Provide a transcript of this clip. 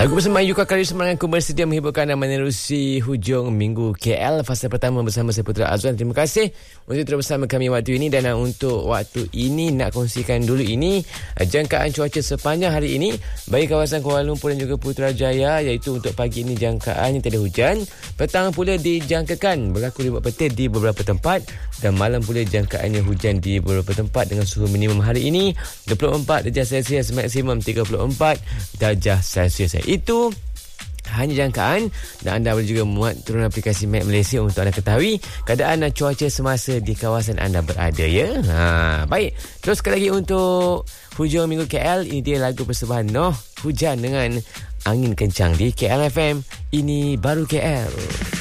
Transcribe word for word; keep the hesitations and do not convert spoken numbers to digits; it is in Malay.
Aku bersama Yuka Karisma dengan aku bersedia menghiburkan anda menerusi hujung minggu K L fasa pertama bersama saya Putra Azwan. Terima kasih untuk terus bersama kami waktu ini, dan untuk waktu ini nak kongsikan dulu ini jangkaan cuaca sepanjang hari ini bagi kawasan Kuala Lumpur dan juga Putrajaya, iaitu untuk pagi ini jangkaan yang tiada hujan, petang pula dijangkakan berlaku ribuan petir di beberapa tempat, dan malam pula jangkaannya hujan di beberapa tempat dengan suhu minimum hari ini dua puluh empat darjah Celsius, maksimum tiga puluh empat darjah Celsius. Itu hanya jangkaan, dan anda boleh juga muat turun aplikasi Map Malaysia untuk anda ketahui keadaan cuaca semasa di kawasan anda berada, ya. Ha, baik, terus sekali lagi untuk hujung minggu K L, ini dia lagu persembahan Noh, hujan dengan angin kencang di K L F M. Ini baru K L.